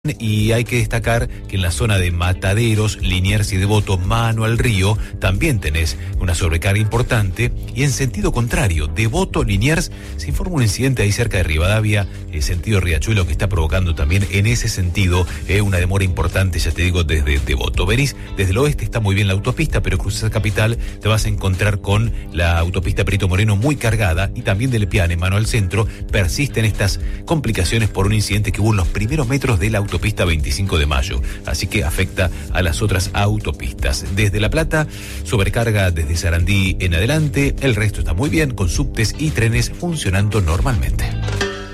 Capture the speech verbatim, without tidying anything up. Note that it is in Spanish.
Y hay que destacar que en la zona de Mataderos, Liniers y Devoto, mano al río, también tenés una sobrecarga importante. Y en sentido contrario, Devoto, Liniers, se informa un incidente ahí cerca de Rivadavia, eh, sentido Riachuelo, que está provocando también en ese sentido eh, una demora importante, ya te digo, desde Devoto. Venís desde el oeste, está muy bien la autopista, pero cruzas Capital, te vas a encontrar con la autopista Perito Moreno muy cargada, y también del Piane, mano al centro, persisten estas complicaciones por un incidente que hubo en los primeros metros de la autopista. Autopista veinticinco de mayo, así que afecta a las otras autopistas. Desde La Plata, sobrecarga desde Sarandí en adelante, el resto está muy bien, con subtes y trenes funcionando normalmente.